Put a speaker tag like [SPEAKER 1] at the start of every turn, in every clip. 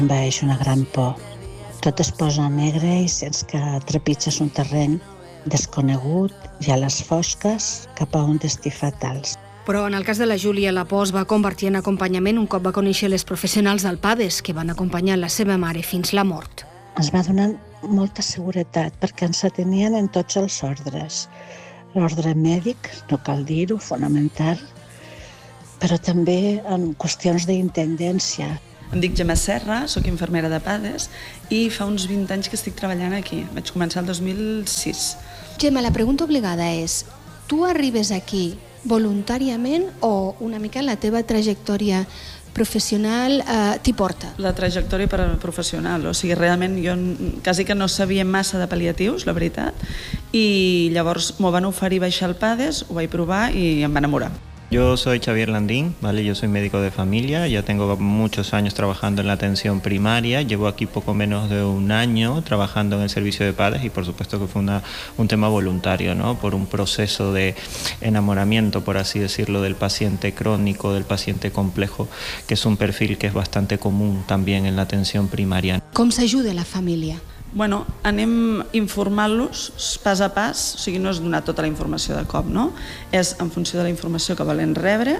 [SPEAKER 1] Envaeix una gran por. Tot es posa negre i sents que trepitges un terreny desconegut i a les fosques cap a un destí fatals.
[SPEAKER 2] Però en el cas de la Júlia, la por es va convertir en acompanyament un cop va conèixer les professionals del PADES que van acompanyar la seva mare fins la mort.
[SPEAKER 1] Ens va donar molta seguretat perquè ens atenien en tots els ordres. L'ordre mèdic, no cal dir-ho, fonamental, però també en qüestions d'intendència.
[SPEAKER 3] Em dic Gemma Serra, soc infermera de PADES i fa uns 20 anys que estic treballant aquí. Vaig començar el 2006.
[SPEAKER 2] Gemma, la pregunta obligada és, tu arribes aquí voluntàriament o una mica la teva trajectòria professional t'hi porta?
[SPEAKER 3] La trajectòria professional, o sigui, realment jo quasi que no sabia massa de pal·liatius, la veritat, i llavors m'ho van oferir baixar al PADES, ho vaig provar i em va enamorar.
[SPEAKER 4] Yo soy Xavier Landín, ¿vale? Yo soy médico de familia, ya tengo muchos años trabajando en la atención primaria, llevo aquí poco menos de un año trabajando en el servicio de PADES y por supuesto que fue un tema voluntario, ¿no? Por un proceso de enamoramiento, por así decirlo, del paciente crónico, del paciente complejo, que es un perfil que es bastante común también en la atención primaria.
[SPEAKER 2] Com s'ajuda la família?
[SPEAKER 3] Bueno, anem informant-los pas a pas, o sigui, no és donar tota la informació de cop, no? És en funció de la informació que volen rebre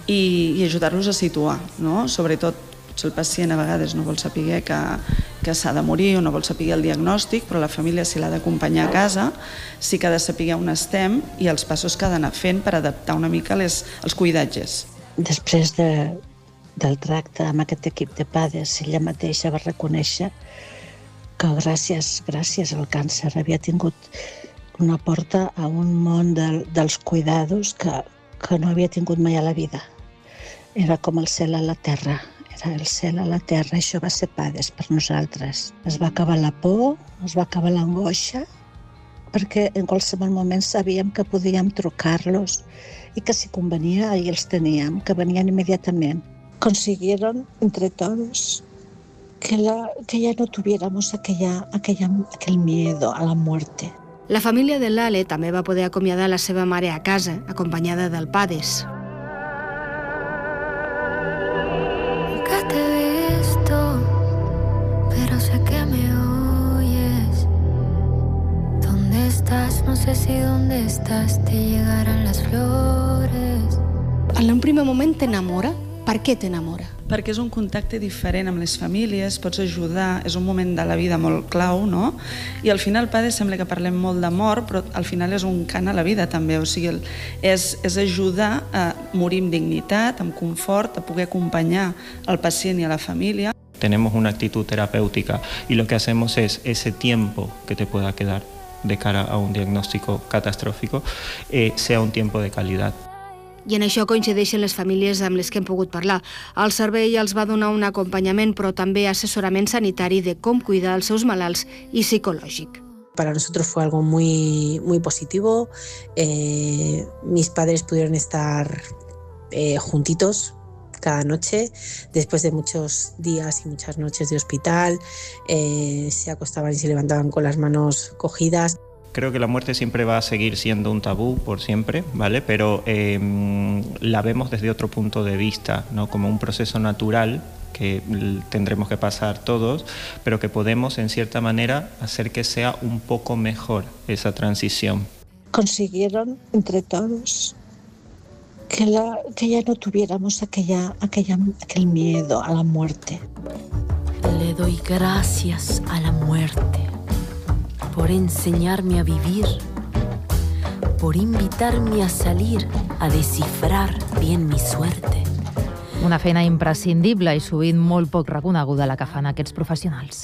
[SPEAKER 3] i ajudar-los a situar, no? Sobretot, el pacient a vegades no vol saber que s'ha de morir o no vol saber el diagnòstic, però la família, si l'ha d'acompanyar a casa, sí que ha de saber on estem i els passos que ha d'anar fent per adaptar una mica els cuidatges.
[SPEAKER 1] Després del tracte amb aquest equip de PADES, ella mateixa va reconèixer que gràcies al càncer havia tingut una porta a un món dels cuidados que no havia tingut mai a la vida. Era com el cel a la terra, era el cel a la terra, això va ser PADES per nosaltres. Es va acabar la por, es va acabar l'angoixa, perquè en qualsevol moment sabíem que podíem trucar-los i que si convenia ahí els teníem, que venien immediatament. Consiguieron entre todos que ya no tuviéramos aquel miedo a la muerte.
[SPEAKER 2] La família de l'Ale també va poder acomiadar la seva mare a casa, acompanyada del PADES.
[SPEAKER 5] Nunca te he visto, pero sé que me oyes. ¿Dónde estás? No sé si donde estás te llegarán las flores.
[SPEAKER 2] En un primer moment t'enamora? Per què t'enamora?
[SPEAKER 3] Perquè és un contacte diferent amb les famílies, pots ajudar, és un moment de la vida molt clau, no? I al final, PADES, sembla que parlem molt d'amor, però al final és un cant a la vida també, o sigui, és ajudar a morir amb dignitat, amb confort, a poder acompanyar el pacient i a la família.
[SPEAKER 4] Tenemos una actitud terapéutica y lo que hacemos es ese tiempo que te pueda quedar de cara a un diagnóstico catastrófico sea un tiempo de calidad.
[SPEAKER 2] I en això coincideixen les famílies amb les que hem pogut parlar. El servei els va donar un acompanyament, però també assessorament sanitari de com cuidar els seus malalts i psicològic.
[SPEAKER 6] Para nosotros fue algo muy, muy positivo. Mis padres pudieron estar juntitos cada noche, después de muchos días y muchas noches de hospital. Se acostaban y se levantaban con las manos cogidas.
[SPEAKER 4] Creo que la muerte siempre va a seguir siendo un tabú por siempre, ¿vale? Pero la vemos desde otro punto de vista, ¿no? Como un proceso natural que tendremos que pasar todos, pero que podemos, en cierta manera, hacer que sea un poco mejor esa transición.
[SPEAKER 1] Consiguieron entre todos que ya no tuviéramos aquel miedo a la muerte.
[SPEAKER 5] Le doy gracias a la muerte por enseñarme a vivir, por invitarme a salir a descifrar bien mi suerte.
[SPEAKER 7] Una feina imprescindible i sovint molt poc reconeguda la que fan aquests professionals.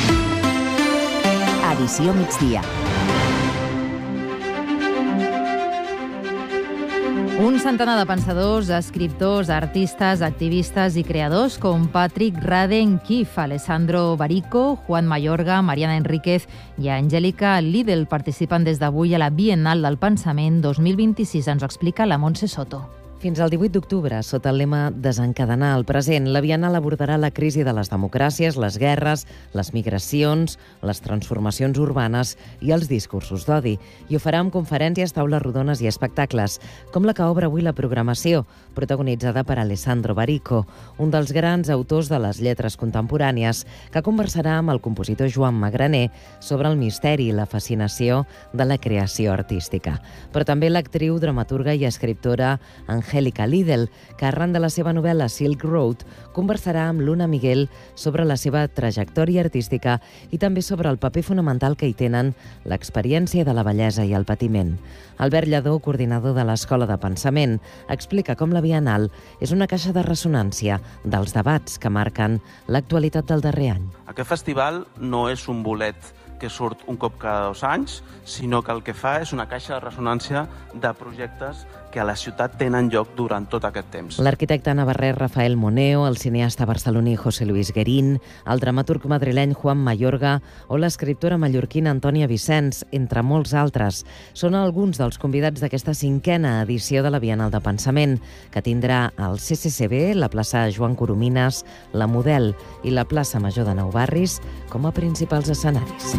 [SPEAKER 8] Edició migdia.
[SPEAKER 7] Un centenar de pensadors, escriptors, artistes, activistes i creadors com Patrick Radden Keefe, Alessandro Barico, Juan Mayorga, Mariana Enríquez i Angélica Lidl participen des d'avui a la Biennal del Pensament 2026. Ens ho explica la Montse Soto.
[SPEAKER 8] Fins al 18 d'octubre, sota el lema Desencadenar el present, la Bienal abordarà la crisi de les democràcies, les guerres, les migracions, les transformacions urbanes i els discursos d'odi. I ho farà amb conferències, taules rodones i espectacles, com la que obre avui la programació, protagonitzada per Alessandro Barico, un dels grans autors de les lletres contemporànies, que conversarà amb el compositor Joan Magraner sobre el misteri i la fascinació de la creació artística. Però també l'actriu, dramaturga i escriptora Angélica Lidl, que arran de la seva novel·la Silk Road conversarà amb Luna Miguel sobre la seva trajectòria artística i també sobre el paper fonamental que hi tenen l'experiència de la bellesa i el patiment. Albert Lladó, coordinador de l'Escola de Pensament, explica com la Bienal és una caixa de ressonància dels debats que marquen l'actualitat del darrer any.
[SPEAKER 9] Aquest festival no és un bolet que surt un cop cada 2 anys, sinó que el que fa és una caixa de ressonància de projectes que a la ciutat tenen lloc durant tot aquest temps.
[SPEAKER 8] L'arquitecte navarrès Rafael Moneo, el cineasta barceloní José Luis Guerín, el dramaturg madrileny Juan Mayorga o l'escriptora mallorquina Antònia Vicens, entre molts altres, són alguns dels convidats d'aquesta 5a edició de la Bienal de Pensament, que tindrà el CCCB, la plaça Joan Coromines, la Model i la plaça Major de Nou Barris com a principals escenaris.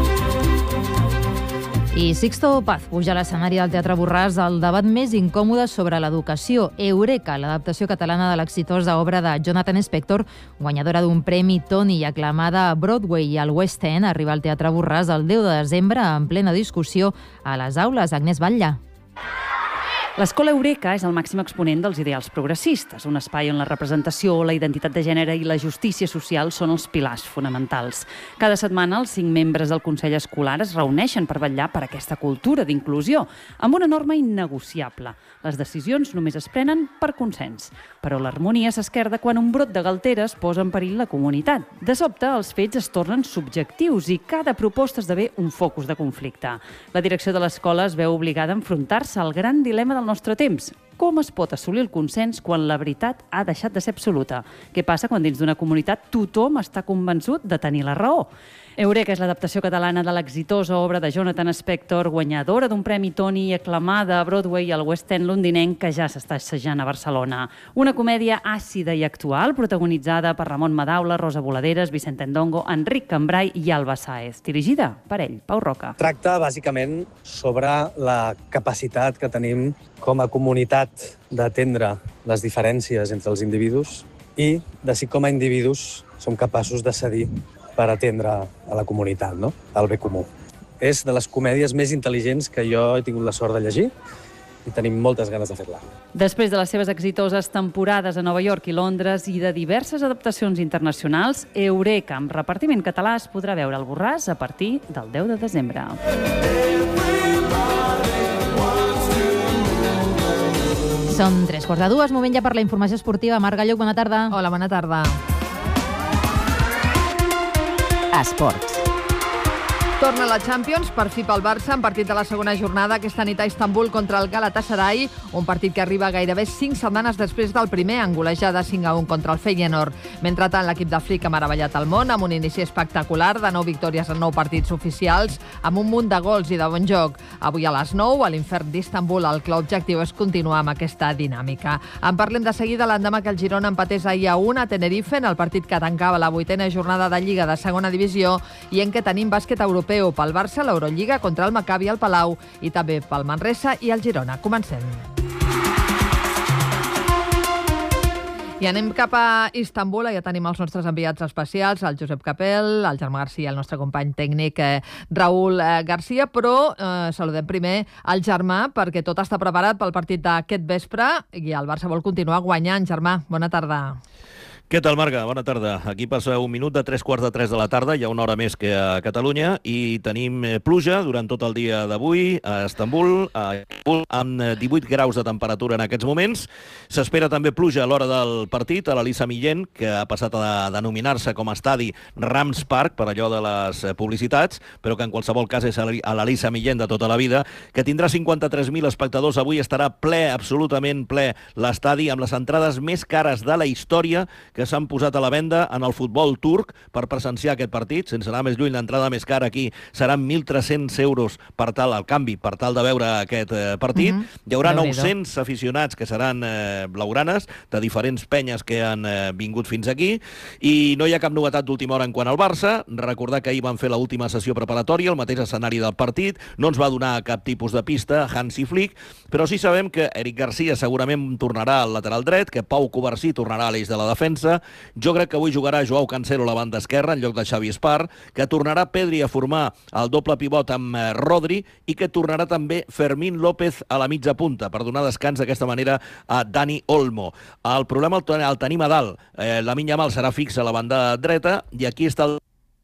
[SPEAKER 7] I Sixto Paz puja a l'escenari del Teatre Borràs al debat més incòmode sobre l'educació. Eureka, l'adaptació catalana de l'exitosa obra de Jonathan Spector, guanyadora d'un premi Tony i aclamada a Broadway i al West End, arriba al Teatre Borràs el 10 de desembre en plena discussió a les aules. Agnès Batlle.
[SPEAKER 10] L'escola Eureka és el màxim exponent dels ideals progressistes, un espai on la representació, la identitat de gènere i la justícia social són els pilars fonamentals. Cada setmana els 5 membres del Consell Escolar es reuneixen per vetllar per aquesta cultura d'inclusió, amb una norma innegociable. Les decisions només es prenen per consens, però l'harmonia s'esquerda quan un brot de galteres posa en perill la comunitat. De sobte, els fets es tornen subjectius i cada proposta esdevé un focus de conflicte. La direcció de l'escola es veu obligada a enfrontar-se al gran dilema del nostre temps. Com es pot assolir el consens quan la veritat ha deixat de ser absoluta? Què passa quan dins d'una comunitat tothom està convençut de tenir la raó? Eureka és l'adaptació catalana de l'exitosa obra de Jonathan Spector, guanyadora d'un premi Tony i aclamada a Broadway i al West End londinenc, que ja s'està assajant a Barcelona. Una comèdia àcida i actual, protagonitzada per Ramon Madaula, Rosa Boladeres, Vicent Endongo, Enric Cambrai i Alba Sáez. Dirigida per ell, Pau Roca.
[SPEAKER 11] Tracta, bàsicament, sobre la capacitat que tenim com a comunitat d'atendre les diferències entre els individus i de si com a individus som capaços de cedir per atendre a la comunitat, no? Al bé comú. És de les comèdies més intel·ligents que jo he tingut la sort de llegir i tenim moltes ganes de fer-la.
[SPEAKER 10] Després de les seves exitoses temporades a Nova York i Londres i de diverses adaptacions internacionals, Eureka, amb repartiment català, es podrà veure al Borràs a partir del 10 de desembre.
[SPEAKER 7] Són 3:15, moment ja per la informació esportiva. Marc Galló, bona tarda.
[SPEAKER 2] Hola, bona tarda.
[SPEAKER 7] Esports.
[SPEAKER 2] Torna a la Champions, per fi pel Barça, en partit de la segona jornada aquesta nit a Istanbul contra el Galatasaray, un partit que arriba gairebé 5 setmanes després del primer, en golejada 5-1 contra el Feyenoord. Mentrestant, l'equip de Flick ha meravellat el món amb un inici espectacular de 9 victòries en 9 partits oficials, amb un munt de gols i de bon joc. Avui a les 9, a l'Infern d'Istanbul, el clar objectiu és continuar amb aquesta dinàmica. En parlem de seguida l'endemà que el Girona empatés ahir a 1 a Tenerife, en el partit que tancava la 8a jornada de Lliga de segona divisió i en què tenim bàsquet europeu pel Barça, l'Eurolliga contra el Maccabi al Palau i també pel Manresa i el Girona. Comencem. I anem cap a Istanbul, ja tenim els nostres enviats especials, el Josep Capel, el Germà Garcia, el nostre company tècnic Raül Garcia, però saludem primer el Germà perquè tot està preparat pel partit d'aquest vespre i el Barça vol continuar guanyant. Germà, bona tarda.
[SPEAKER 12] Què tal, Marga? Bona tarda. Aquí passa un minut de 3:45 de la tarda, hi ha una hora més que a Catalunya, i tenim pluja durant tot el dia d'avui a Istanbul, amb 18 graus de temperatura en aquests moments. S'espera també pluja a l'hora del partit a l'Elisa Millén, que ha passat a denominar-se com a estadi Rams Park, per allò de les publicitats, però que en qualsevol cas és a l'Elisa Millén de tota la vida, que tindrà 53.000 espectadors. Avui estarà ple, absolutament ple, l'estadi, amb les entrades més cares de la història que s'han posat a la venda en el futbol turc per presenciar aquest partit. Sense anar més lluny, l'entrada més cara aquí seran 1.300 euros per tal, al canvi, per tal de veure aquest partit. Hi haurà 900 aficionats que seran blaugranes, de diferents penyes que han vingut fins aquí, i no hi ha cap novetat d'última hora en quant al Barça. Recordar que ahir van fer l'última sessió preparatòria, el mateix escenari del partit, no ens va donar cap tipus de pista Hansi Flick, però sí sabem que Eric Garcia segurament tornarà al lateral dret, que Pau Covarsí tornarà a l'eix de la defensa. Jo crec que avui jugarà Joao Cancelo a la banda esquerra en lloc de Xavi Espar, que tornarà Pedri a formar el doble pivot amb Rodri i que tornarà també Fermín López a la mitja punta per donar descans d'aquesta manera a Dani Olmo. El problema el tenim a dalt. Lamine Yamal serà fix a la banda dreta i aquí està el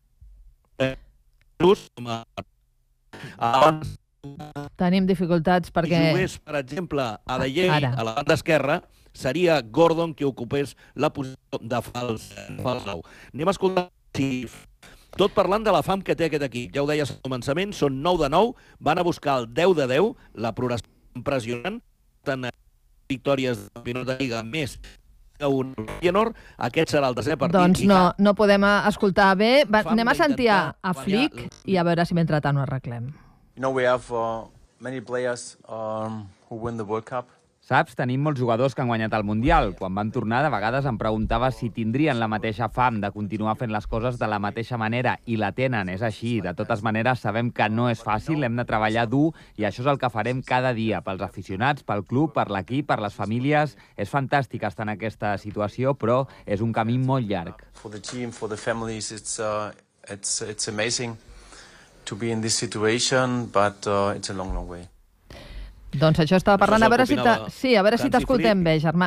[SPEAKER 2] Tenim dificultats perquè...
[SPEAKER 12] Si jugués, per exemple, a De Jong a la banda esquerra, seria Gordon qui ocupés la posició de fals 9. Anem a escoltar si... Tot parlant de la fam que té aquest equip. Ja ho deies al començament, són 9 de 9, van a buscar el 10 de 10, la progressió impressionant, tant victòries de campionat de Lliga més que un Feyenoord, aquest serà el desè partit.
[SPEAKER 2] Doncs no podem escoltar bé. Anem a sentir a Flick i a veure si mentrestant ho arreglem.
[SPEAKER 13] You know, we have many players who win the World Cup.
[SPEAKER 14] Saps, tenim molts jugadors que han guanyat el Mundial. Quan van tornar, de vegades em preguntava si tindrien la mateixa fam de continuar fent les coses de la mateixa manera, i la tenen, és així. De totes maneres, sabem que no és fàcil, hem de treballar dur, i això és el que farem cada dia, pels aficionats, pel club, per l'equip, per les famílies. És fantàstic estar en aquesta situació, però és un camí molt llarg.
[SPEAKER 13] For the team, for the families, it's amazing to be in this situation, but it's a long, long way.
[SPEAKER 2] Doncs això estava parlant, a veure si t'escoltem bé, Germà.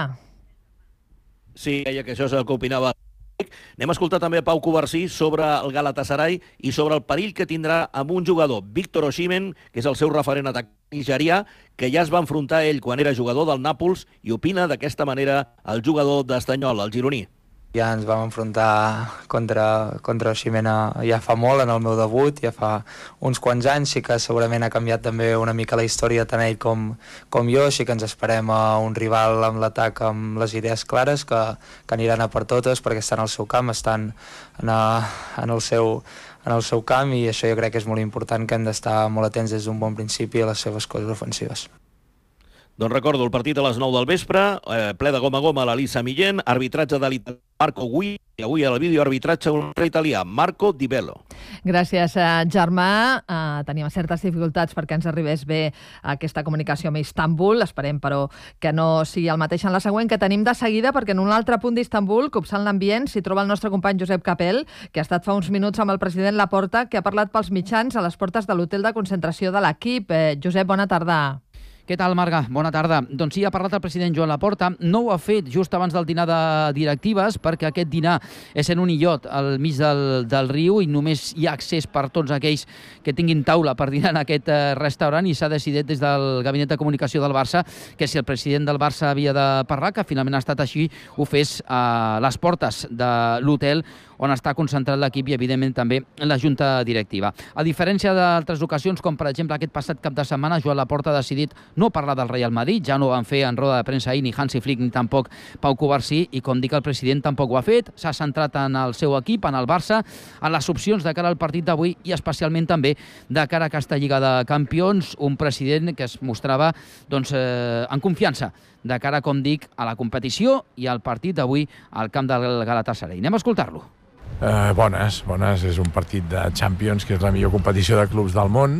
[SPEAKER 12] Sí, deia que això és el que opinava. Anem a escoltar també a Pau Covarsí sobre el Galatasaray i sobre el perill que tindrà amb un jugador, Víctor Osimhen, que és el seu referent atac nigerià, que ja es va enfrontar ell quan era jugador del Nàpols, i opina d'aquesta manera el jugador d'Estanyol, el gironí.
[SPEAKER 15] Ja ens vam enfrontar contra Osimhen ja fa molt, en el meu debut, ja fa uns quants anys. Sí que segurament ha canviat també una mica la història tant ell com jo, sí que ens esperem a un rival amb l'atac amb les idees clares, que aniran a per totes perquè estan al seu camp, estan en el seu camp, i això jo crec que és molt important, que hem d'estar molt atents des d'un bon principi a les seves coses ofensives.
[SPEAKER 12] Doncs recordo, el partit a les 9 del vespre, ple de goma a goma a l'Elisa Millén, arbitratge de l'italià Marco Gui, i avui al vídeo arbitratge un altre italià, Marco Di Bello.
[SPEAKER 2] Gràcies, Germà. Teníem certes dificultats perquè ens arribés bé aquesta comunicació amb Istanbul. Esperem, però, que no sigui el mateix en la següent, que tenim de seguida, perquè en un altre punt d'Istanbul, copsant l'ambient, s'hi troba el nostre company Josep Capel, que ha estat fa uns minuts amb el president Laporta, que ha parlat pels mitjans a les portes de l'hotel de concentració de l'equip. Josep, bona tarda.
[SPEAKER 16] Què tal, Marga? Bona tarda. Doncs sí, ha parlat el president Joan Laporta. No ho ha fet just abans del dinar de directives, perquè aquest dinar és en un illot al mig del riu i només hi ha accés per tots aquells que tinguin taula per dinar en aquest restaurant, i s'ha decidit des del Gabinet de Comunicació del Barça que si el president del Barça havia de parlar, que finalment ha estat així, ho fes a les portes de l'hotel on està concentrat l'equip i, evidentment, també la Junta Directiva. A diferència d'altres ocasions, com per exemple aquest passat cap de setmana, Joan Laporta ha decidit no parlar del Real Madrid, ja no ho van fer en roda de premsa ahir ni Hansi Flick ni tampoc Pau Covarsí, i com dic, el president tampoc ho ha fet, s'ha centrat en el seu equip, en el Barça, en les opcions de cara al partit d'avui i especialment també de cara a aquesta Lliga de Campions, un president que es mostrava en confiança de cara, com dic, a la competició i al partit d'avui al camp del Galatasaray. Anem a escoltar-lo.
[SPEAKER 17] Bones. És un partit de Champions, que és la millor competició de clubs del món,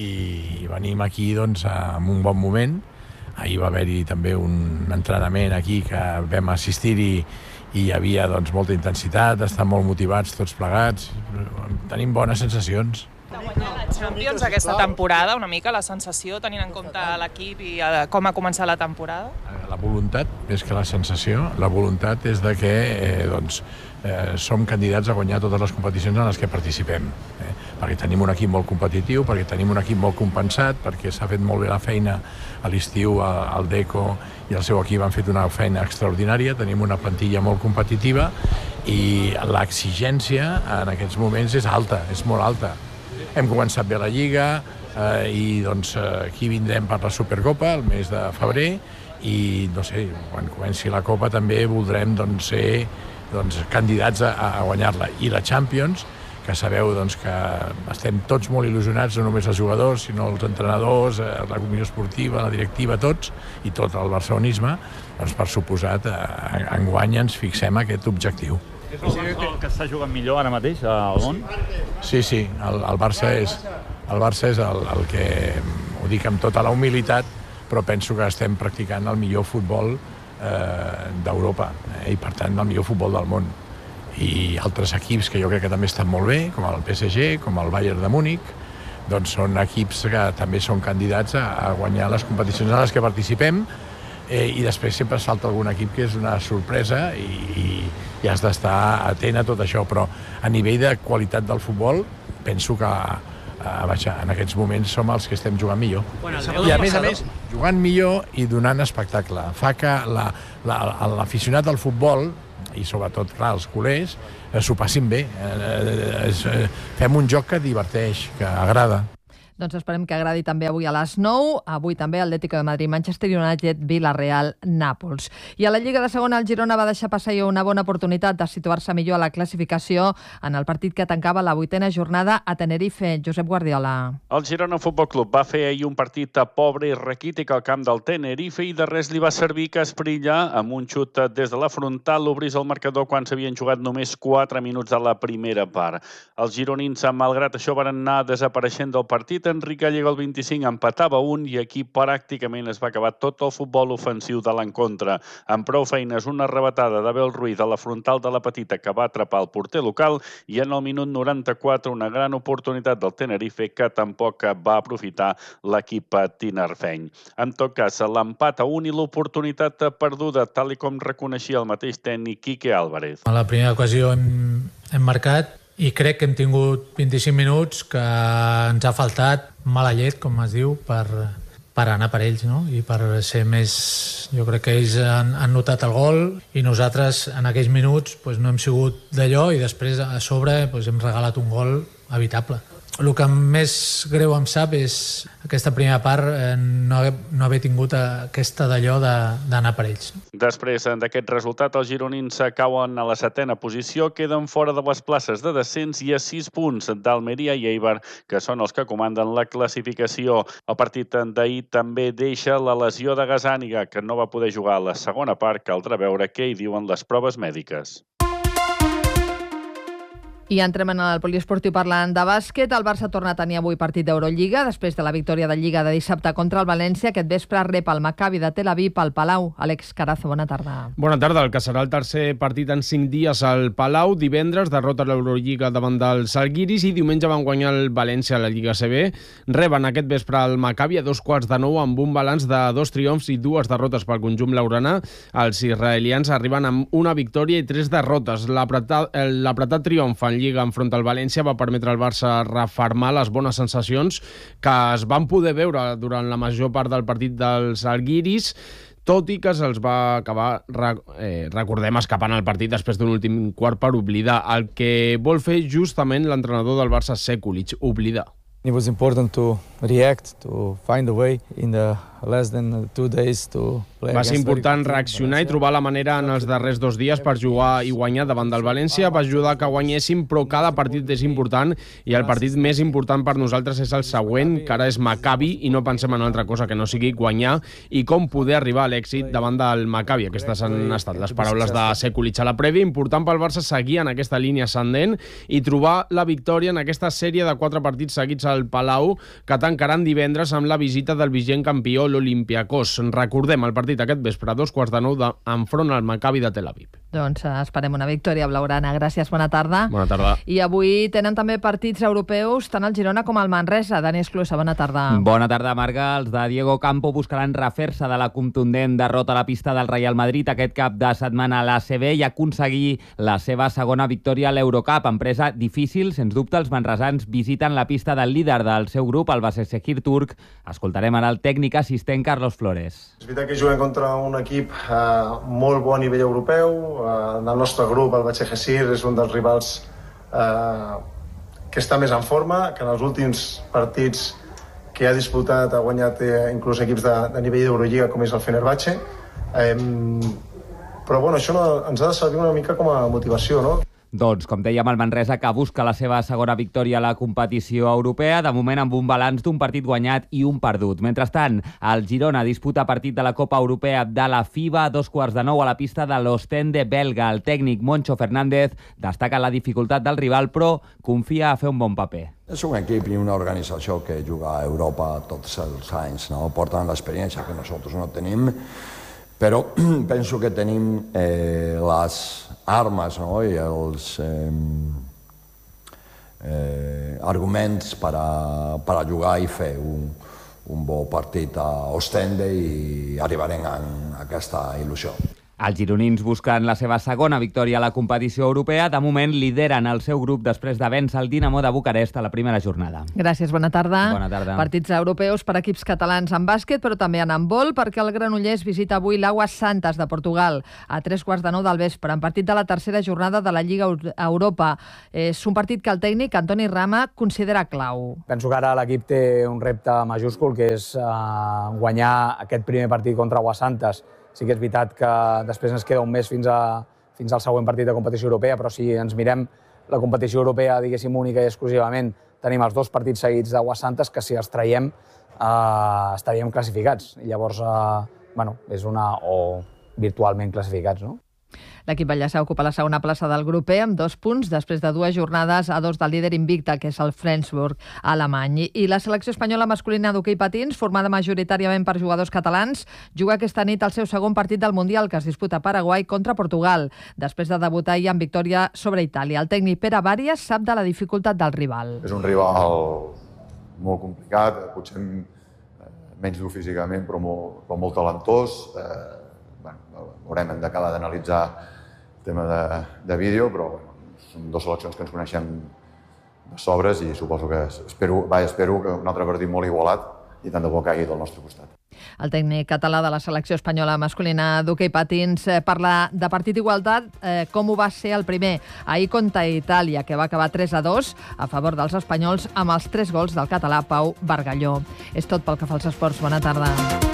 [SPEAKER 17] i venim aquí en un bon moment. Ahir va haver-hi també un entrenament aquí que vam assistir-hi i hi havia molta intensitat, estan molt motivats tots plegats, tenim bones sensacions.
[SPEAKER 18] Guanyar la Champions aquesta temporada, una mica la sensació, tenint en compte l'equip i com ha començat la temporada?
[SPEAKER 17] La voluntat, més que la sensació, la voluntat és de que som candidats a guanyar totes les competicions en les que participem, perquè tenim un equip molt competitiu, perquè tenim un equip molt compensat, perquè s'ha fet molt bé la feina a l'estiu, el Deco i el seu equip han fet una feina extraordinària, tenim una plantilla molt competitiva i l'exigència en aquests moments és alta, és molt alta. Hem començat bé la Lliga i aquí vindrem per la Supercopa el mes de febrer i, no sé, quan comenci la Copa també voldrem ser candidats a guanyar-la. I la Champions, que sabeu que estem tots molt il·lusionats, no només els jugadors, sinó els entrenadors, la comissió esportiva, la directiva, tots, i tot el barcelonisme, per suposat, enguany ens fixem aquest objectiu.
[SPEAKER 19] És el que està jugant millor ara mateix al món?
[SPEAKER 17] Sí, el Barça és el que, ho dic amb tota la humilitat, però penso que estem practicant el millor futbol d'Europa i, per tant, el millor futbol del món. I altres equips que jo crec que també estan molt bé, com el PSG, com el Bayern de Múnich, doncs són equips que també són candidats a guanyar les competicions en les que participem, i després sempre salta algun equip que és una sorpresa i has d'estar atent a tot això, però a nivell de qualitat del futbol penso que en aquests moments som els que estem jugant millor. I a més, jugant millor i donant espectacle. Fa que l'aficionat al futbol, i sobretot, clar, els culers, s'ho passin bé. Fem un joc que diverteix, que agrada.
[SPEAKER 2] Doncs esperem que agradi també avui a les 9. Avui també Atlético de Madrid, Manchester United, Villarreal, Nàpols. I a la Lliga de Segona, el Girona va deixar passar una bona oportunitat de situar-se millor a la classificació en el partit que tancava la 8a jornada a Tenerife. Josep Guardiola.
[SPEAKER 20] El Girona Futbol Club va fer ahir un partit pobre i raquític al camp del Tenerife i de res li va servir que Esprilla, amb un xut des de la frontal, obrís el marcador quan s'havien jugat només 4 minuts a la primera part. Els gironins, malgrat això, van anar desapareixent del partit. Enric Gallego al 25 empatava un i aquí pràcticament es va acabar tot el futbol ofensiu de l'encontre. Amb prou feines, una rebatada d'Abel Ruiz a la frontal de la Petita que va atrapar el porter local i en el minut 94 una gran oportunitat del Tenerife que tampoc va aprofitar l'equip tinerfeny. En tot cas, l'empat a 1 i l'oportunitat perduda, tal com reconeixia el mateix tècnic Quique Álvarez.
[SPEAKER 21] A la primera ocasió hem marcat i crec que hem tingut 25 minuts que ens ha faltat mala llet, com es diu, per anar per ells, no? I per ser més... Jo crec que ells han notat el gol i nosaltres en aquells minuts no hem sigut d'allò i després a sobre hem regalat un gol evitable. El que més greu em sap és aquesta primera part no haver tingut aquesta d'allò d'anar per ells.
[SPEAKER 20] Després d'aquest resultat, els gironins cauen a la 7a posició, queden fora de les places de descens i a 6 punts d'Almeria i Eibar, que són els que comanden la classificació. El partit d'ahir també deixa la lesió de Gazzaniga, que no va poder jugar a la segona part. Caldrà veure què hi diuen les proves mèdiques.
[SPEAKER 2] I entrem en el poliesportiu parlant de bàsquet. El Barça torna a tenir avui partit d'Eurolliga. Després de la victòria de Lliga de dissabte contra el València, aquest vespre rep el Maccabi de Tel Aviv al Palau. Àlex Carazo, bona tarda.
[SPEAKER 22] Bona tarda. El que serà el tercer partit en 5 dies al Palau. Divendres, derrota a l'Eurolliga davant del Žalgiris i diumenge van guanyar el València a la Lliga CB. Reben aquest vespre el Maccabi a 8:45 amb un balanç de 2 triomfs i 2 derrotes pel conjunt blaugrana. Els israelians arriben amb una victòria i 3 derrotes. L'apretat triomf en Lliga enfront al València va permetre al Barça refermar les bones sensacions que es van poder veure durant la major part del partit dels Žalgiris, tot i que se'ls va acabar, recordem, escapant al partit després d'un últim quart per oblidar el que vol fer justament l'entrenador del Barça, Sekulic, oblidar.
[SPEAKER 23] It was important to react, to find a way in the less than 2 days to play.
[SPEAKER 22] Va ser important reaccionar i trobar la manera en els darrers 2 dies per jugar i guanyar davant del València. Va ajudar que guanyéssim, però cada partit és important i el partit més important per nosaltres és el següent, que ara és Maccabi, i no pensem en altra cosa que no sigui guanyar i com poder arribar a l'èxit davant del Maccabi. Aquestes han estat les paraules de Sekulic a la prèvia. Important pel Barça seguir en aquesta línia ascendent i trobar la victòria en aquesta sèrie de 4 partits seguits al Palau, que tancaran divendres amb la visita del vigent campió, l'Olympiakos. Recordem el partit aquest vespre a 8:45 enfront al Maccabi de Tel Aviv.
[SPEAKER 2] Doncs esperem una victòria blaugrana. Gràcies, bona tarda.
[SPEAKER 22] Bona tarda.
[SPEAKER 2] I avui tenen també partits europeus, tant el Girona com el Manresa. Dani Esclusa, bona tarda.
[SPEAKER 14] Bona tarda, Marga. Els de Diego Campo buscaran refer-se de la contundent derrota a la pista del Real Madrid aquest cap de setmana a l'ACB i aconseguir la seva segona victòria a l'Eurocup. Empresa difícil, sens dubte, els manresans visiten la pista del líder del seu grup, el Başakşehir turc. Escoltarem ara el tècnic assistent Carlos Flores.
[SPEAKER 24] És veritat que juguem contra un equip molt bo a nivell europeu. En el nostre grup, el Başakşehir, és un dels rivals que està més en forma, que en els últims partits que ha disputat ha guanyat inclús equips de nivell d'Eurolliga com és el Fenerbahçe. Però bueno, això ens ha de servir una mica com a motivació, no?
[SPEAKER 14] Doncs, com dèiem, el Manresa, que busca la seva segona victòria a la competició europea, de moment amb un balanç d'un partit guanyat i un perdut. Mentrestant, el Girona disputa partit de la Copa Europea de la FIBA a 8:45 a la pista de l'Ostende belga. El tècnic Moncho Fernández destaca la dificultat del rival, però confia a fer un bon paper.
[SPEAKER 1] És un equip i una organització que juga a Europa tots els anys, no? Porten l'experiència que nosaltres no tenim, però penso que tenim les armes, no? I els arguments per a jugar i fer un bon partit a Ostende i arribarem a aquesta il·lusió.
[SPEAKER 14] Els gironins busquen la seva segona victòria a la competició europea. De moment lideren el seu grup després de vèncer el Dinamo de Bucarest a la primera jornada.
[SPEAKER 2] Gràcies, bona tarda.
[SPEAKER 14] Bona tarda.
[SPEAKER 2] Partits europeus per equips catalans en bàsquet, però també en handbol, perquè el Granollers visita avui l'Aguas Santas de Portugal a 3:15 del vespre, en partit de la tercera jornada de la Lliga Europa. És un partit que el tècnic Antoni Rama considera clau.
[SPEAKER 3] Penso que ara l'equip té un repte majúscul, que és guanyar aquest primer partit contra Aguas Santas. Sí que és veritat que després ens queda un mes fins al següent partit de competició europea, però si ens mirem la competició europea, diguéssim, única i exclusivament, tenim els 2 partits seguits d'Aguas Santas que si els traiem estaríem classificats. I llavors, és o virtualment classificats, no?
[SPEAKER 2] L'equip ballesà ocupa la segona plaça del grup E amb 2 punts, després de 2 jornades a 2 del líder invicte, que és el Flensburg alemany. I la selecció espanyola masculina d'hoquei patins, formada majoritàriament per jugadors catalans, juga aquesta nit el seu segon partit del Mundial, que es disputa a Paraguai contra Portugal, després de debutar ahir amb victòria sobre Itàlia. El tècnic Pere Bàries sap de la dificultat del rival.
[SPEAKER 4] És un rival molt complicat, potser menys dur físicament, però molt talentós. Veurem, hem d'acabar d'analitzar el tema de vídeo, però són 2 seleccions que ens coneixem de sobres i suposo que espero que un altre partit molt igualat i tant de bo caigui del nostre costat.
[SPEAKER 2] El tècnic català de la selecció espanyola masculina d'hoquei patins parla de partit d'igualtat, com ho va ser el primer ahir contra Itàlia, que va acabar 3-2 a favor dels espanyols amb els 3 gols del català Pau Bargalló. És tot pel que fa als esports. Bona tarda.